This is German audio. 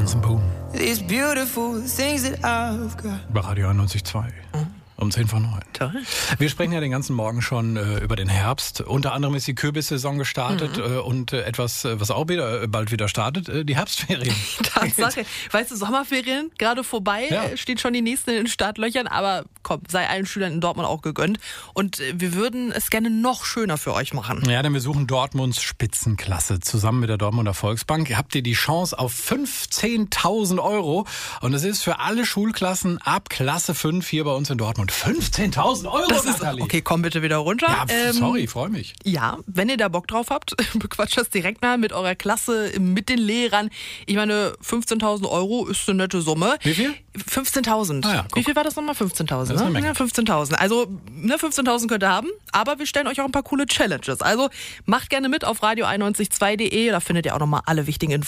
Alison Boone. These beautiful things that I've got. Bei Radio 91.2. Um 10:09. Toll. Wir sprechen ja den ganzen Morgen schon über den Herbst. Unter anderem ist die Kürbissaison gestartet und etwas, was auch bald wieder startet, die Herbstferien. Tatsache. Weißt du, Sommerferien gerade vorbei, Ja. steht schon die nächsten in den Startlöchern, aber komm, sei allen Schülern in Dortmund auch gegönnt. Und wir würden es gerne noch schöner für euch machen. Ja, denn wir suchen Dortmunds Spitzenklasse. Zusammen mit der Dortmunder Volksbank habt ihr die Chance auf 15.000 Euro. Und es ist für alle Schulklassen ab Klasse 5 hier bei uns in Dortmund. 15.000 Euro, Das ist, Nathalie. okay, komm bitte wieder runter. Ja, sorry, freue mich. Ja, wenn ihr da Bock drauf habt, bequatscht das direkt mal mit eurer Klasse, mit den Lehrern. Ich meine, 15.000 Euro ist eine nette Summe. Wie viel? 15.000. Ah ja, guck. Wie viel war das nochmal? 15.000, Das ist eine ne? Menge. Ja, 15.000. Also, 15.000 könnt ihr haben, aber wir stellen euch auch ein paar coole Challenges. Also, macht gerne mit auf radio91.2.de, da findet ihr auch nochmal alle wichtigen Infos.